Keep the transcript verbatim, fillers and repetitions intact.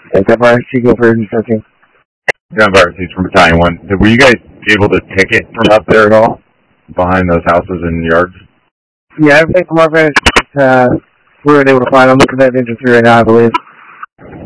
Take up our Chico for searching. John Barnes from Battalion One. Were you guys able to ticket from up there at all? Behind those houses and yards? Yeah, everything from our vantage, uh, we were able to find. I'm looking at infantry right now, I believe.